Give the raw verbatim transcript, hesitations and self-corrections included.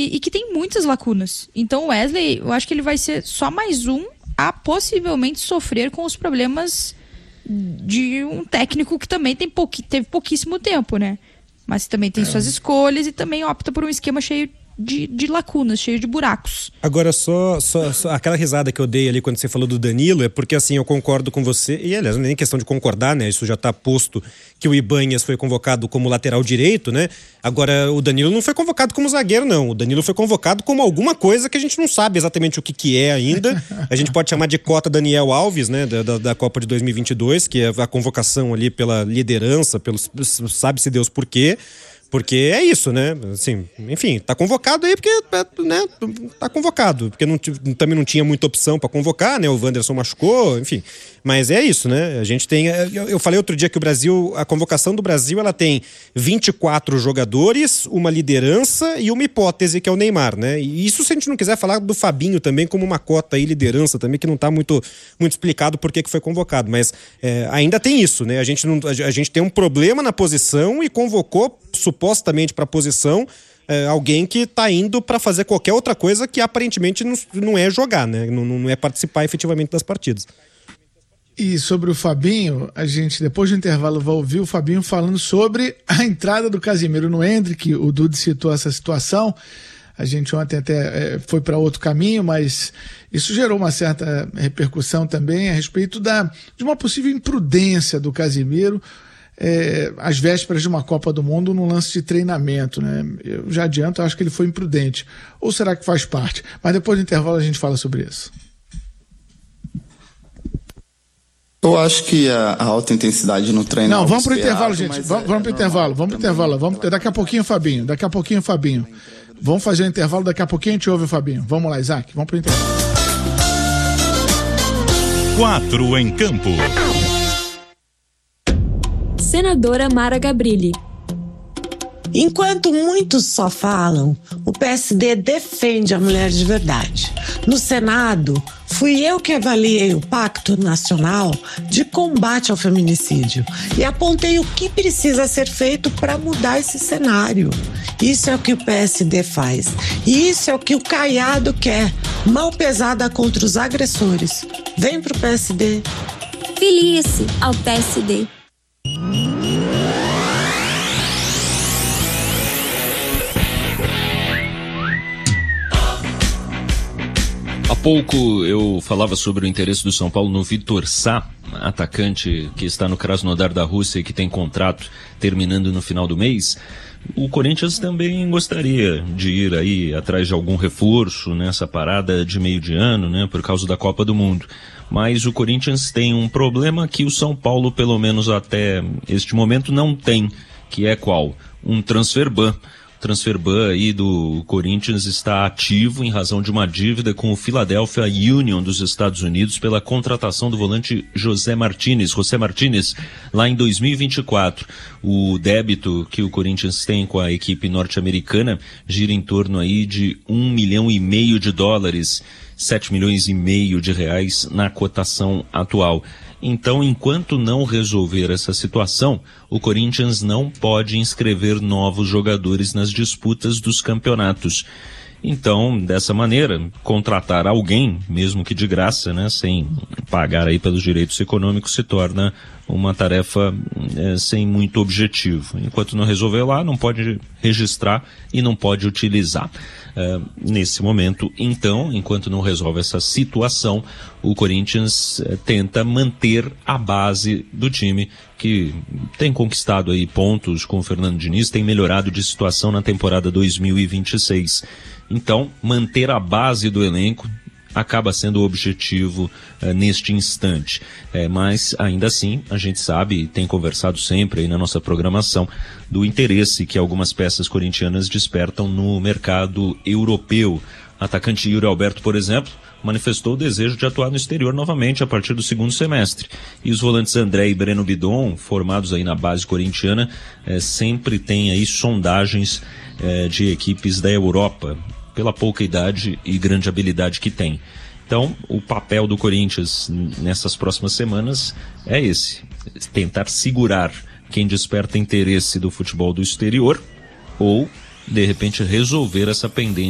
e que tem muitas lacunas. Então o Wesley, eu acho que ele vai ser só mais um a possivelmente sofrer com os problemas de um técnico que também tem pouqui, teve pouquíssimo tempo, né? Mas também tem é. suas escolhas e também opta por um esquema cheio de, de lacunas, cheio de buracos. Agora, só, só, só aquela risada que eu dei ali quando você falou do Danilo, é porque assim, eu concordo com você, e aliás, nem questão de concordar, né? Isso já está posto que o Ibanhas foi convocado como lateral direito, né? Agora, o Danilo não foi convocado como zagueiro, não. O Danilo foi convocado como alguma coisa que a gente não sabe exatamente o que, que é ainda. A gente pode chamar de cota Daniel Alves, né? Da, da, da Copa de dois mil e vinte e dois, que é a convocação ali pela liderança, pelo sabe-se Deus por quê. Porque é isso, né? Assim, enfim, tá convocado aí porque, né, tá convocado. Porque não, também não tinha muita opção para convocar, né? O Wanderson machucou, enfim. Mas é isso, né? A gente tem... Eu, eu falei outro dia que o Brasil, a convocação do Brasil, ela tem vinte e quatro jogadores, uma liderança e uma hipótese, que é o Neymar, né? E isso se a gente não quiser falar do Fabinho também como uma cota aí, liderança também, que não tá muito, muito explicado por que que foi convocado. Mas é, ainda tem isso, né? A gente, não, a gente tem um problema na posição e convocou supostamente para a posição é, alguém que está indo para fazer qualquer outra coisa que aparentemente não, não é jogar, né? Não, não é participar efetivamente das partidas. E sobre o Fabinho, a gente depois do intervalo vai ouvir o Fabinho falando sobre a entrada do Casimiro no Endrick. O Dudu citou essa situação. A gente ontem até é, foi para outro caminho, mas isso gerou uma certa repercussão também a respeito da, de uma possível imprudência do Casimiro É, às vésperas de uma Copa do Mundo num lance de treinamento, né? Eu já adianto, eu acho que ele foi imprudente. Ou será que faz parte? Mas depois do intervalo a gente fala sobre isso. Eu acho que a, a alta intensidade no treino... Não, vamos pro intervalo, gente. Vamos, vamos pro intervalo, vamos pro intervalo. Vamos, daqui a pouquinho, Fabinho. Daqui a pouquinho, Fabinho. Vamos fazer o intervalo, daqui a pouquinho a gente ouve o Fabinho. Vamos lá, Isaac, vamos pro intervalo. Quatro em campo. Senadora Mara Gabrilli. Enquanto muitos só falam, o P S D defende a mulher de verdade. No Senado, fui eu que avaliei o Pacto Nacional de Combate ao Feminicídio e apontei o que precisa ser feito para mudar esse cenário. Isso é o que o P S D faz. E isso é o que o Caiado quer. Mão pesada contra os agressores. Vem pro P S D. Filie-se ao P S D. Há pouco eu falava sobre o interesse do São Paulo no Vitor Sá, atacante que está no Krasnodar da Rússia e que tem contrato terminando no final do mês. O Corinthians também gostaria de ir aí atrás de algum reforço nessa parada de meio de ano, né, por causa da Copa do Mundo. Mas o Corinthians tem um problema que o São Paulo, pelo menos até este momento, não tem, que é qual? Um transfer ban. O transfer ban aí do Corinthians está ativo em razão de uma dívida com o Philadelphia Union dos Estados Unidos pela contratação do volante José Martínez, José Martínez, lá em dois mil e vinte e quatro. O débito que o Corinthians tem com a equipe norte-americana gira em torno aí de um milhão e meio de dólares, sete milhões e meio de reais na cotação atual. Então, enquanto não resolver essa situação, o Corinthians não pode inscrever novos jogadores nas disputas dos campeonatos. Então, dessa maneira, contratar alguém, mesmo que de graça, né, sem pagar aí pelos direitos econômicos, se torna uma tarefa é, sem muito objetivo. Enquanto não resolver lá, não pode registrar e não pode utilizar. Uh, nesse momento, então, enquanto não resolve essa situação, o Corinthians uh, tenta manter a base do time, que tem conquistado aí pontos com o Fernando Diniz, tem melhorado de situação na temporada dois mil e vinte e seis. Então, manter a base do elenco acaba sendo o objetivo uh, neste instante. É, mas, ainda assim, a gente sabe e tem conversado sempre aí na nossa programação do interesse que algumas peças corintianas despertam no mercado europeu. O atacante Yuri Alberto, por exemplo, manifestou o desejo de atuar no exterior novamente a partir do segundo semestre. E os volantes André e Breno Bidon, formados aí na base corintiana, eh, sempre têm aí sondagens eh, de equipes da Europa, pela pouca idade e grande habilidade que tem. Então, o papel do Corinthians nessas próximas semanas é esse: tentar segurar quem desperta interesse do futebol do exterior ou, de repente, resolver essa pendência